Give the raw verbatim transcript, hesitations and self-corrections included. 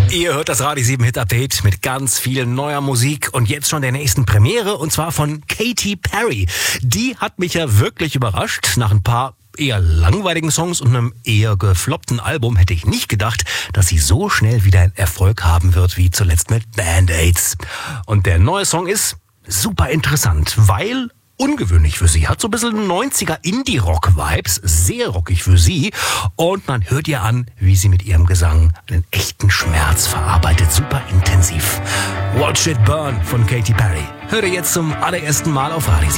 Ihr hört das Radio sieben Hit Update mit ganz viel neuer Musik und jetzt schon der nächsten Premiere und zwar von Katy Perry. Die hat mich ja wirklich überrascht. Nach ein paar eher langweiligen Songs und einem eher gefloppten Album hätte ich nicht gedacht, dass sie so schnell wieder einen Erfolg haben wird wie zuletzt mit Band-Aids. Und der neue Song ist super interessant, weil ungewöhnlich für sie, hat so ein bisschen neunziger Indie-Rock-Vibes, sehr rockig für sie und man hört ihr an, wie sie mit ihrem Gesang einen echten Schmerz verarbeitet, super intensiv. Watch It Burn von Katy Perry. Hört ihr jetzt zum allerersten Mal auf Radio sieben.